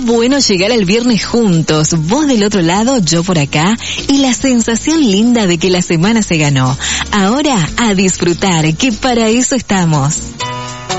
bueno llegar al viernes juntos, vos del otro lado, yo por acá, y la sensación linda de que la semana se ganó. Ahora, a disfrutar, que para eso estamos.